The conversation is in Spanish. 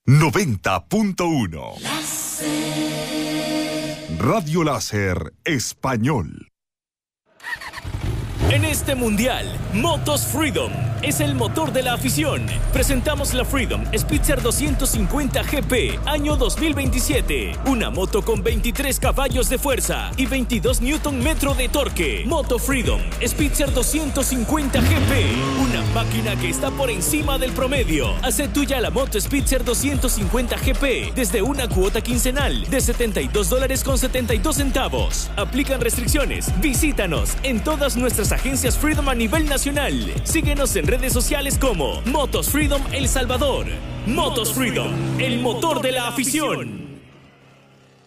90.1 Radio Láser Español. En este mundial, Motos Freedom es el motor de la afición. Presentamos la Freedom Spitzer 250 GP, año 2027. Una moto con 23 caballos de fuerza y 22 Nm de torque. Moto Freedom Spitzer 250 GP, una máquina que está por encima del promedio. Hace tuya la moto Spitzer 250 GP desde una cuota quincenal de $72.72. Aplican restricciones. Visítanos en todas nuestras agencias Freedom a nivel nacional. Síguenos en redes sociales como Motos Freedom El Salvador. Motos Freedom, el motor de la afición.